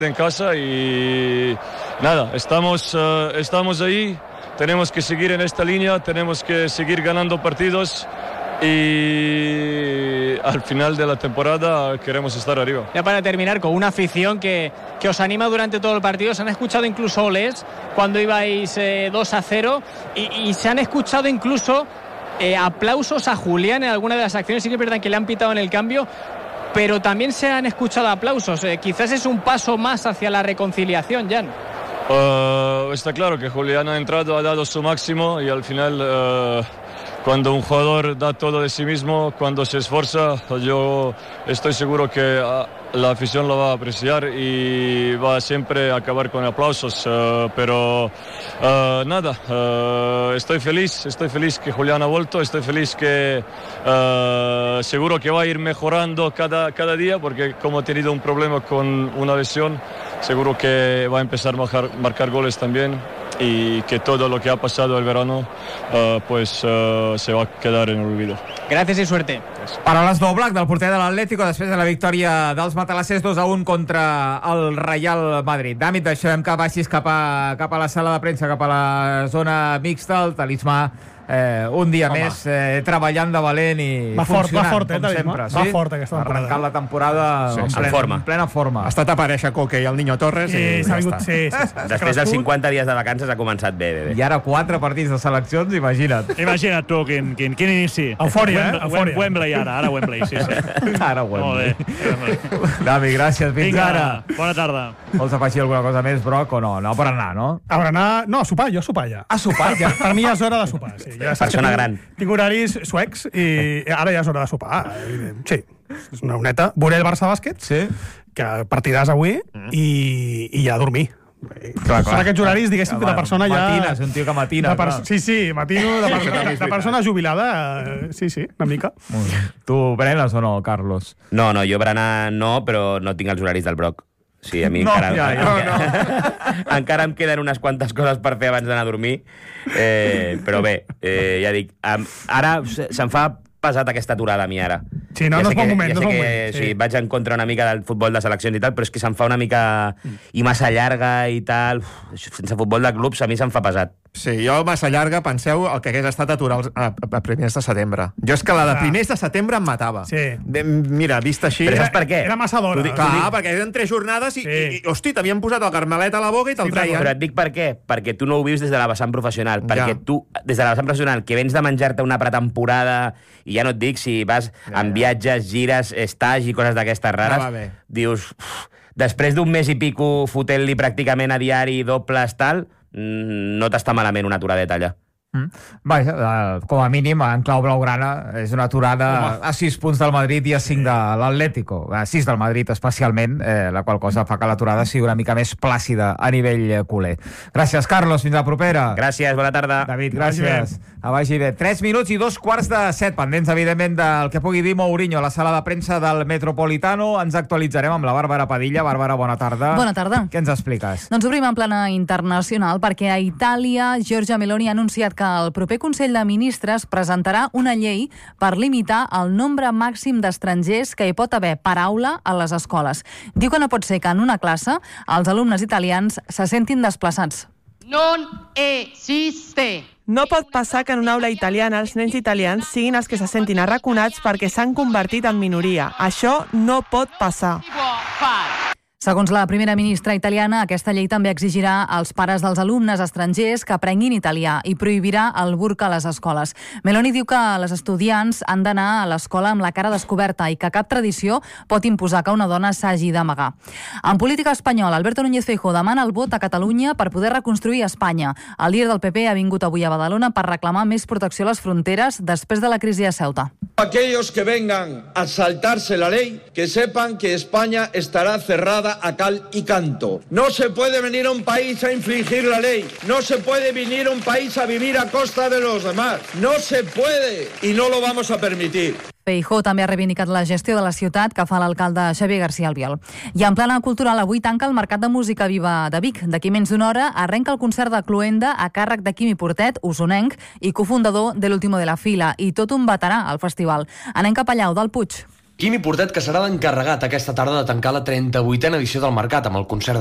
en casa y nada, estamos ahí, tenemos que seguir en esta línea, tenemos que seguir ganando partidos y al final de la temporada queremos estar arriba. Ya para terminar, con una afición que os anima durante todo el partido, se han escuchado incluso olés cuando ibais 2-0 y se han escuchado incluso aplausos a Julián en alguna de las acciones. Sí que es verdad que le han pitado en el cambio, pero también se han escuchado aplausos. Quizás es un paso más hacia la reconciliación, Jan. Está claro que Julián ha entrado, ha dado su máximo y al final cuando un jugador da todo de sí mismo, cuando se esfuerza, yo estoy seguro que la afición lo va a apreciar y va a siempre acabar con aplausos, pero nada, estoy feliz que Julián ha vuelto, estoy feliz que seguro que va a ir mejorando cada día, porque como ha tenido un problema con una lesión, seguro que va a empezar a marcar goles también y que todo lo que ha pasado el verano se va a quedar en el olvido. Gràcies i suerte. Paraules d'Oblak, del porter de l'Atlético, després de la victòria dels matalassers 2-1 contra el Real Madrid. David, deixem que baixis cap a la sala de premsa, cap a la zona mixta, el talismà un dia més treballant de valent i funcionant, com sempre. Va fort aquesta temporada. Arrencant la temporada en plena forma. Ha estat aparèixer Coque i el Niño Torres i ja està. Després dels 50 dies de vacances ha començat bé. I ara 4 partits de seleccions, imagina't. Imagina't tu, quin inici. Eufòria, Wembley ara Wembley, sí. Ara Wembley. Davi, gràcies, fins ara. Bona tarda. Vols afegir alguna cosa més, Broc, o no? No per anar, no? A berenar, no, a sopar, jo a sopar ja. A sopar ja? Per mi ja és hora de sopar, sí. Persona gran. Tinc horaris suecs i ara ja és hora de sopar. Sí, és una honeta. Veuré el Barça Bàsquet, que partiràs avui, i ja a dormir. Són aquests horaris, diguéssim, de persona ja... Matines, un tio que matina. Sí, matino, de persona jubilada. Sí, una mica. Tu berenes o no, Carlos? No, jo berenar no, però no tinc els horaris del Broc. Sí, a mi encara em queden unes quantes coses per fer abans d'anar a dormir, però bé, ja dic, ara se'm fa pesat aquesta aturada a mi ara. Sí, no és bon moment. Ja sé que sí, vaig en contra una mica del futbol de seleccions i tal, però és que se'm fa una mica i massa llarga i tal. Sense futbol de clubs a mi se'm fa pesat. Sí, jo massa llarga, penseu el que hagués estat aturar a primers de setembre. Jo és que la de primers de setembre em matava. Sí. Mira, vist així... Però saps per què? Era massa d'hora. Clar, perquè eren 3 jornades i hosti, t'havien posat el carmelet a la boca i te'l traien. Però et dic per què? Perquè tu no ho vius des de la vessant professional. Perquè tu, des de la vessant professional, que vens de menjar-te una pretemporada, i ja no et dic si vas en viatges, gires, estage i coses d'aquestes rares, dius, després d'un mes i pico fotent-li pràcticament a diari, dobles, tal, no t'està malament una aturadeta allà. Vaja, com a mínim en clau blaugrana és una aturada a 6 punts del Madrid i a 5 de l'Atlético, a 6 del Madrid especialment, la qual cosa fa que l'aturada sigui una mica més plàcida a nivell culer. Gràcies, Carlos, fins la propera. Gràcies, bona tarda. David, gràcies. Vagi bé. 3 minuts i 2:15, pendents evidentment del que pugui dir Mourinho a la sala de premsa del Metropolitano. Ens actualitzarem amb la Bàrbara Padilla. Bàrbara, bona tarda. Bona tarda. Què ens expliques? Doncs obrim en plana internacional perquè a Itàlia Giorgia Meloni ha anunciat que el proper Consell de Ministres presentarà una llei per limitar el nombre màxim d'estrangers que hi pot haver per aula a les escoles. Diu que no pot ser que en una classe els alumnes italians se sentin desplaçats. Non esiste. No pot passar que en una aula italiana els nens italians siguin els que se sentin arraconats perquè s'han convertit en minoria. Això no pot passar. Segons la primera ministra italiana, aquesta llei també exigirà als pares dels alumnes estrangers que aprenguin italià i prohibirà el burca a les escoles. Meloni diu que les estudiants han d'anar a l'escola amb la cara descoberta i que cap tradició pot imposar que una dona s'hagi d'amagar. En política espanyola, Alberto Núñez Feijóo demana el vot a Catalunya per poder reconstruir Espanya. El líder del PP ha vingut avui a Badalona per reclamar més protecció a les fronteres després de la crisi a Ceuta. Aquellos que vengan a saltarse la ley, que sepan que España estará cerrada a cal y canto. No se puede venir a un país a infringir la ley. No se puede venir a un país a vivir a costa de los demás. No se puede y no lo vamos a permitir. Feijóo també ha reivindicat la gestió de la ciutat que fa l'alcalde Xavier García Albiol. I en plana cultural, avui tanca el Mercat de Música Viva de Vic. D'aquí menys d'una hora arrenca el concert de Cluenda a càrrec de Quimi Portet, usonenc i cofundador de l'Último de la Fila, i tot un veterà al festival. Anem cap allà, del Puig. Quimi Portet, que serà l'encarregat aquesta tarda de tancar la 38a edició del Mercat amb el concert